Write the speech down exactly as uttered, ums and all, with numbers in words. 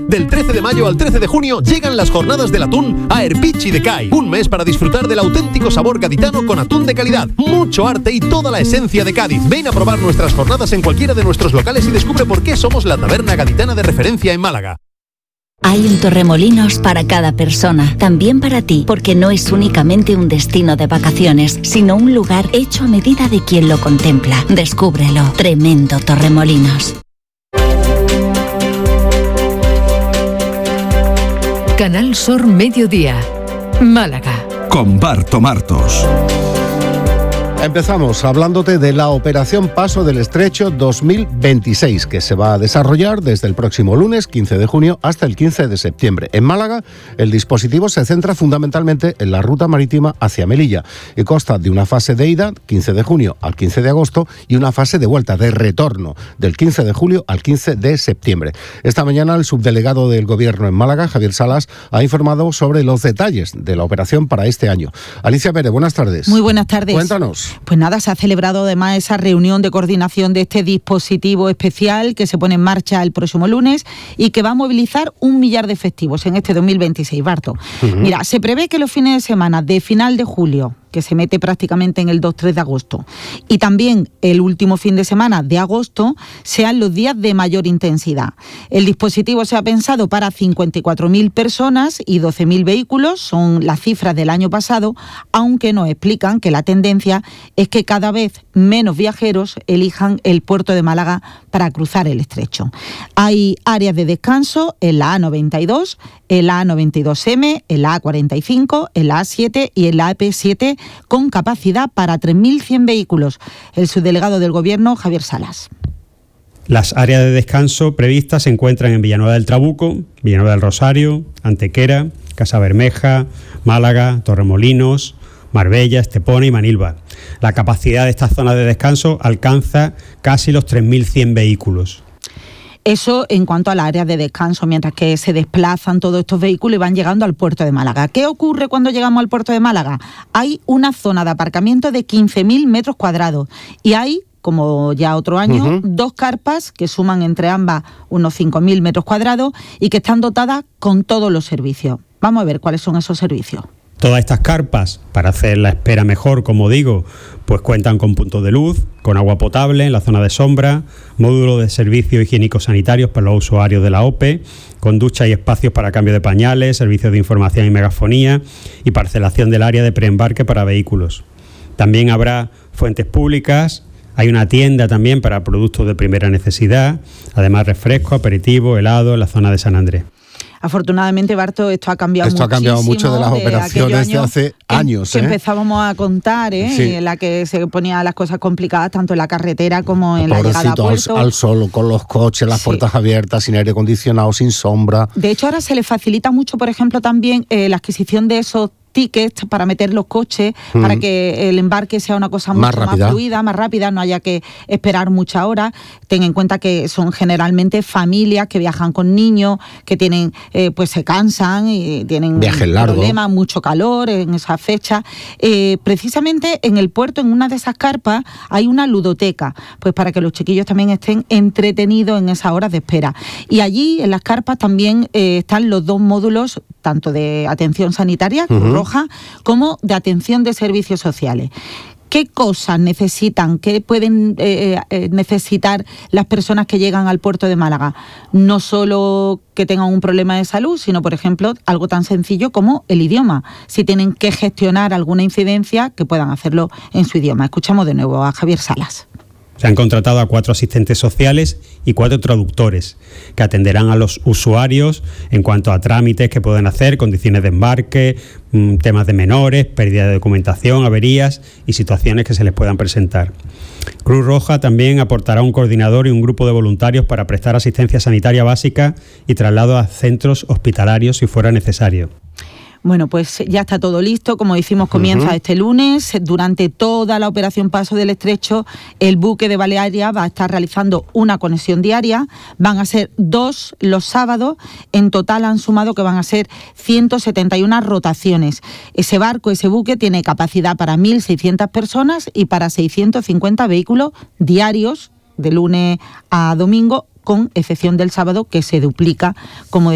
Del trece de mayo al trece de junio llegan las jornadas del atún a Erpichi de Cai. Un mes para disfrutar del auténtico sabor gaditano con atún de calidad, mucho arte y toda la esencia de Cádiz. Ven a probar nuestras jornadas en cualquiera de nuestros locales y descubre por qué somos la taberna gaditana de referencia en Málaga. Hay un Torremolinos para cada persona, también para ti, porque no es únicamente un destino de vacaciones, sino un lugar hecho a medida de quien lo contempla. Descúbrelo. Tremendo Torremolinos. Canal Sur Mediodía, Málaga. Con Barto Martos. Empezamos hablándote de la Operación Paso del Estrecho dos mil veintiséis, que se va a desarrollar desde el próximo lunes, quince de junio, hasta el quince de septiembre. En Málaga, el dispositivo se centra fundamentalmente en la ruta marítima hacia Melilla y consta de una fase de ida, quince de junio al quince de agosto, y una fase de vuelta, de retorno, del quince de julio al quince de septiembre. Esta mañana, el subdelegado del Gobierno en Málaga, Javier Salas, ha informado sobre los detalles de la operación para este año. Alicia Pérez, buenas tardes. Muy buenas tardes. Cuéntanos. Pues nada, se ha celebrado además esa reunión de coordinación de este dispositivo especial que se pone en marcha el próximo lunes y que va a movilizar un millar de efectivos en este dos mil veintiséis, Barto. Uh-huh. Mira, se prevé que los fines de semana de final de julio, que se mete prácticamente en el dos tres de agosto, y también el último fin de semana de agosto, sean los días de mayor intensidad. El dispositivo se ha pensado para cincuenta y cuatro mil personas y doce mil vehículos, son las cifras del año pasado, aunque nos explican que la tendencia es que cada vez menos viajeros elijan el puerto de Málaga para cruzar el estrecho. Hay áreas de descanso en la A noventa y dos, en la A noventa y dos eme, en la A cuarenta y cinco, en la A siete y en la A P siete, con capacidad para tres mil cien vehículos. El subdelegado del Gobierno, Javier Salas. Las áreas de descanso previstas se encuentran en Villanueva del Trabuco, Villanueva del Rosario, Antequera, Casabermeja, Málaga, Torremolinos, Marbella, Estepona y Manilva. La capacidad de estas zonas de descanso alcanza casi los tres mil cien vehículos. Eso en cuanto al área de descanso, mientras que se desplazan todos estos vehículos y van llegando al puerto de Málaga. ¿Qué ocurre cuando llegamos al puerto de Málaga? Hay una zona de aparcamiento de quince mil metros cuadrados y hay, como ya otro año, uh-huh. dos carpas que suman entre ambas unos cinco mil metros cuadrados y que están dotadas con todos los servicios. Vamos a ver cuáles son esos servicios. Todas estas carpas, para hacer la espera mejor, como digo, pues cuentan con puntos de luz, con agua potable en la zona de sombra, módulo de servicios higiénico-sanitarios para los usuarios de la O P E, con ducha y espacios para cambio de pañales, servicios de información y megafonía y parcelación del área de preembarque para vehículos. También habrá fuentes públicas, hay una tienda también para productos de primera necesidad, además refresco, aperitivo, helado en la zona de San Andrés. Afortunadamente, Barto, esto ha cambiado esto muchísimo. Esto ha cambiado mucho de las de operaciones de hace años. Que ¿eh? empezábamos a contar, ¿eh? Sí. En la que se ponían las cosas complicadas tanto en la carretera como en la llegada a puerto. Al, al sol, con los coches, las sí. puertas abiertas, sin aire acondicionado, sin sombra. De hecho, ahora se le facilita mucho, por ejemplo, también eh, la adquisición de esos tickets para meter los coches, mm. para que el embarque sea una cosa mucho más, más fluida, más rápida, no haya que esperar muchas horas. Ten en cuenta que son generalmente familias que viajan con niños, que tienen, eh, pues se cansan y tienen problemas, mucho calor en esa fecha. Eh, precisamente en el puerto, en una de esas carpas, hay una ludoteca, pues para que los chiquillos también estén entretenidos en esas horas de espera. Y allí, en las carpas, también eh, están los dos módulos, tanto de atención sanitaria, uh-huh. roja, como de atención de servicios sociales. ¿Qué cosas necesitan, qué pueden eh, eh, necesitar las personas que llegan al puerto de Málaga? No solo que tengan un problema de salud, sino, por ejemplo, algo tan sencillo como el idioma. Si tienen que gestionar alguna incidencia, que puedan hacerlo en su idioma. Escuchamos de nuevo a Javier Salas. Se han contratado a cuatro asistentes sociales y cuatro traductores que atenderán a los usuarios en cuanto a trámites que pueden hacer, condiciones de embarque, temas de menores, pérdida de documentación, averías y situaciones que se les puedan presentar. Cruz Roja también aportará un coordinador y un grupo de voluntarios para prestar asistencia sanitaria básica y traslado a centros hospitalarios si fuera necesario. Bueno, pues ya está todo listo. Como decimos, comienza uh-huh. este lunes. Durante toda la operación Paso del Estrecho, el buque de Balearia va a estar realizando una conexión diaria. Van a ser dos los sábados. En total han sumado que van a ser ciento setenta y una rotaciones. Ese barco, ese buque, tiene capacidad para mil seiscientas personas y para seiscientos cincuenta vehículos diarios, de lunes a domingo, con excepción del sábado, que se duplica, como